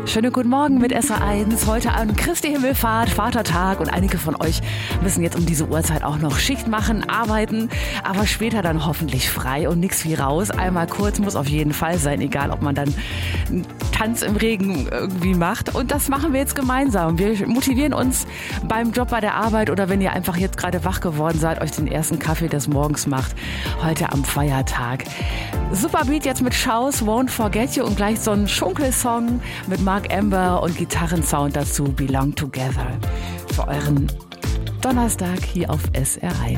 Schönen guten Morgen mit SR1. Heute an Christi Himmelfahrt, Vatertag, und einige von euch müssen jetzt um diese Uhrzeit auch noch Schicht machen, arbeiten, aber später dann hoffentlich frei und nichts wie raus. Einmal kurz muss auf jeden Fall sein, egal ob man dann einen Tanz im Regen irgendwie macht. Und das machen wir jetzt gemeinsam. Wir motivieren uns beim Job, bei der Arbeit oder wenn ihr einfach jetzt gerade wach geworden seid, euch den ersten Kaffee des Morgens macht, heute am Feiertag. Super Beat jetzt mit Schaus, Won't Forget You und gleich so ein Schunkelsong mit Mark Amber und Gitarrensound dazu, Belong Together. Für euren Donnerstag hier auf SR1.